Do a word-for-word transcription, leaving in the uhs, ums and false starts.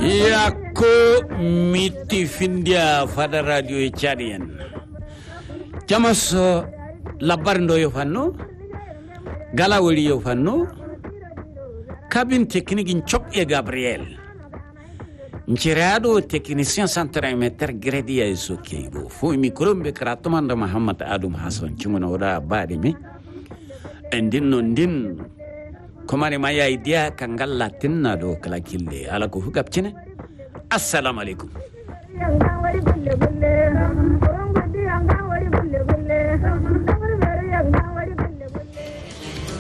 Yako miti findia fada radio Chadian. Jamas labarndo yo fanno. Galawoli yo fanno. Cabine technique in Chok e Gabriel. Nchirado technicien centrimeter gredi ya isokeibo. Fo mikrombe kratomanda Muhammad Adum Hassan chumuna ora badi mi. Endin nondin komari maya idea kangal latinna do kala kille ala ko hukap cine. Assalamu alaikum. Yang